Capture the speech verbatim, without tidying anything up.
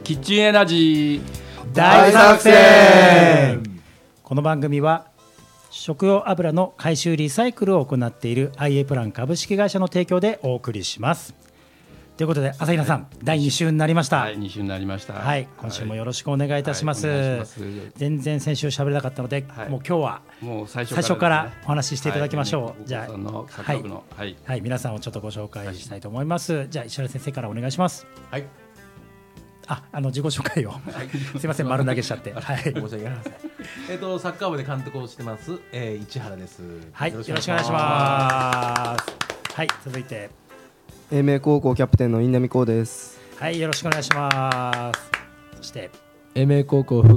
キッチンエナジー大作戦。この番組は食用油の回収リサイクルを行っている アイエー プラン株式会社の提供でお送りします。ということで朝比奈さん、はい、だいに週になりました。 はい、に週になりました。 はい、今週もよろしくお願いいたします。はいはい、ます全然先週喋れなかったので、はい、もう今日はもう最初から、ね、最初からお話ししていただきましょう。はい、じゃあ、はい、はいはい、皆さんをちょっとご紹介したいと思います。はい、じゃあ石原先生からお願いします。 はい。 あ、あの自己紹介を、はい、すいません丸投げしちゃって、はい、申し訳ありません。えっとサッカー部で監督をしてます、えー、市原です。 はい、よろしくお願いします。はい、続いて英明高校キャプテンの印南光です。 はい、よろしくお願いします。そして英明高校